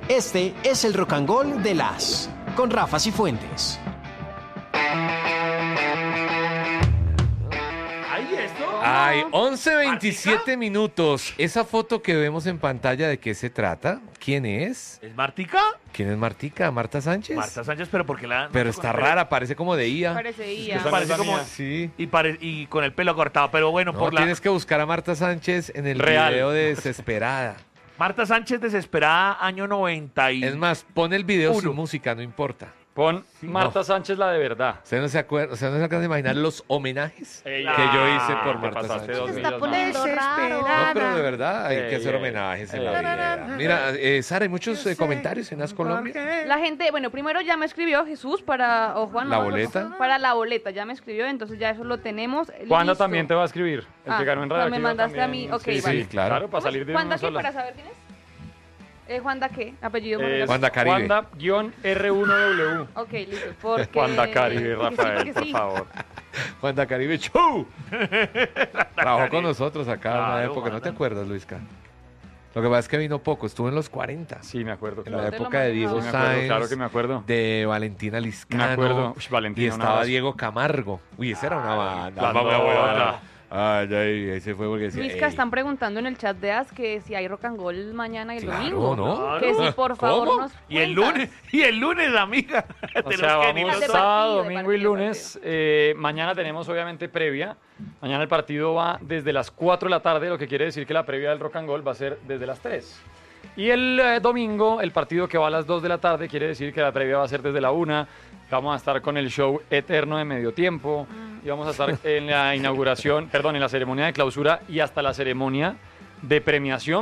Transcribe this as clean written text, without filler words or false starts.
Este es el Rock and Gol de las con Rafa Cifuentes. Ay, 11:27 minutos. Esa foto que vemos en pantalla, ¿de qué se trata? ¿Quién es? ¿Es Martica? ¿Quién es Martica? ¿Marta Sánchez? Marta Sánchez, pero porque la... Pero está rara, parece como de IA. Parece IA. Parece como... Sí. Y con el pelo cortado, pero bueno, No, por la... tienes que buscar a Marta Sánchez en el Real. video de Desesperada. Marta Sánchez desesperada, año 90 y... Es más, pon el video Uno. sin música, no importa. Pon Marta Sánchez, la de verdad. ¿Ustedes no se acuerdan? ¿Ustedes no se acaban de imaginar los homenajes Ella. que yo hice por Te Marta pasaste Sánchez? 2 Se está millas poniendo más. raro. No, pero de verdad hay que Ey, hacer ey. homenajes en la Ey. vida. Mira, Sara, hay muchos comentarios en As Colombia. La gente, bueno, primero ya me escribió Jesús o Juan. ¿La no, boleta? Para la boleta, ya me escribió, entonces ya eso lo tenemos. Juanda listo. también te va a escribir. El que ganó en pues radio. me mandaste a mí, ok, Sí, vale. Sí, claro. para salir de ¿Juanda una qué? sola. Para saber quién es. ¿Juanda qué? Apellido. Juanda Caribe. Juanda-R1W. Ok, listo. Porque... Juanda Caribe, porque sí, Rafael, porque por sí. favor. Juanda Caribe Show. Trabajó con nosotros acá en una Claro, época. ¿No te Juanda. acuerdas, Luisca? Lo que pasa es que vino poco. Estuvo en los 40. Sí, me acuerdo. En Claro, la te lo época de manejaba. Diego Sí, me acuerdo, Sáenz. claro que me acuerdo. De Valentina Liscano. Me acuerdo. Uy, Valentina, y un estaba abrazo. Diego Camargo. Uy, esa era una banda. la banda. Ay, ay, ese fue porque decía, Luisca, "Ey". están preguntando en el chat de As que si hay rock and roll mañana y el Claro, domingo. ¿no? Que si por favor ¿Cómo? nos Y el cuentas. lunes, amiga. O sea, vamos de sábado, partido, de domingo y partido, lunes. Mañana tenemos obviamente previa. Mañana el partido va desde las 4 de la tarde, lo que quiere decir que la previa del Rock and Roll va a ser desde las 3. Y el domingo, el partido que va a las 2 de la tarde, quiere decir que la previa va a ser desde la 1. Vamos a estar con el show eterno de medio tiempo. Y vamos a estar en la inauguración, perdón, en la ceremonia de clausura y hasta la ceremonia de premiación.